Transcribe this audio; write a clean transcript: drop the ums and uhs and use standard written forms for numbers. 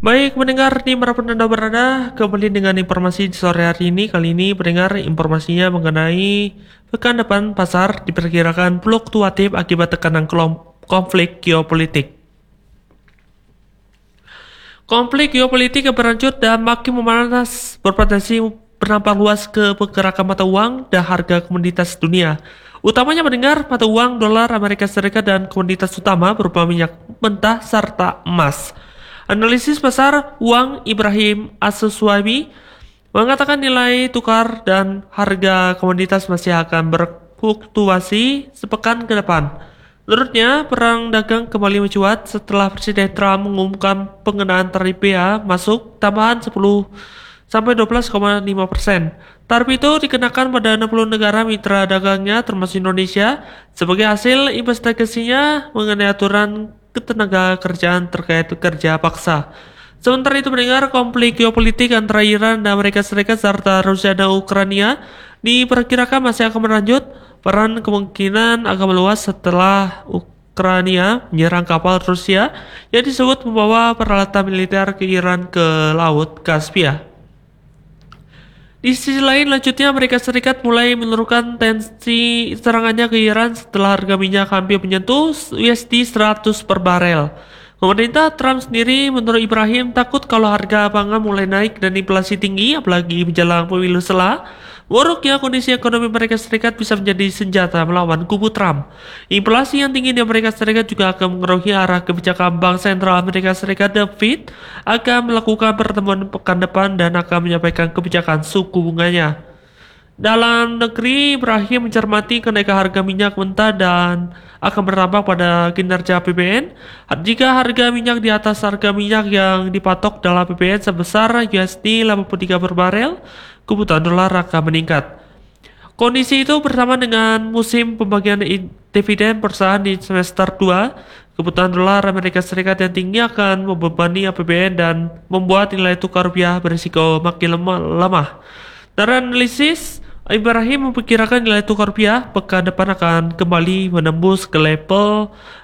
Baik, mendengar dimanapun Anda berada, kembali dengan informasi di sore hari ini. Kali ini mendengar informasinya mengenai pekan depan pasar diperkirakan fluktuatif akibat tekanan konflik geopolitik. Konflik geopolitik yang berlanjut dan makin memanas berpotensi berdampak luas ke pergerakan mata uang dan harga komoditas dunia. Utamanya mendengar mata uang dolar Amerika Serikat dan komoditas utama berupa minyak mentah serta emas. Analisis pasar uang Ibrahim Asuswabi mengatakan nilai tukar dan harga komoditas masih akan berfluktuasi sepekan ke depan. Menurutnya, perang dagang kembali mencuat setelah Presiden Trump mengumumkan pengenaan tarif bea masuk tambahan 10 sampai 12,5%. Tarif itu dikenakan pada 60 negara mitra dagangnya termasuk Indonesia sebagai hasil investigasinya mengenai aturan ketenaga kerjaan terkait kerja paksa. Sementara itu mendengar konflik geopolitik antara Iran dan Amerika Serikat serta Rusia dan Ukraina diperkirakan masih akan berlanjut. Peran kemungkinan akan meluas setelah Ukraina menyerang kapal Rusia yang disebut membawa peralatan militer ke Iran ke Laut Kaspia. Di sisi lain, lanjutnya Amerika Serikat mulai menurunkan tensi serangannya ke Iran setelah harga minyak hampir menyentuh USD 100 per barel. Pemerintah Trump sendiri menurut Ibrahim takut kalau harga pangan mulai naik dan inflasi tinggi, apalagi menjelang pemilu setelah. Buruknya kondisi ekonomi Amerika Serikat bisa menjadi senjata melawan kubu Trump. Inflasi yang tinggi di Amerika Serikat juga akan mengaruhi arah kebijakan Bank Sentral Amerika Serikat The Fed akan melakukan pertemuan pekan depan dan akan menyampaikan kebijakan suku bunganya. Dalam negeri, Ibrahim mencermati kenaikan harga minyak mentah dan akan berdampak pada kinerja APBN. Jika harga minyak di atas harga minyak yang dipatok dalam APBN sebesar USD 83 per barel, kebutuhan dolar akan meningkat. Kondisi itu bersama dengan musim pembagian dividen perusahaan di semester 2, kebutuhan dolar Amerika Serikat yang tinggi akan membebani APBN dan membuat nilai tukar rupiah berisiko makin lemah. Dari analisis, Ibrahim memperkirakan nilai tukar rupiah pekan depan akan kembali menembus ke level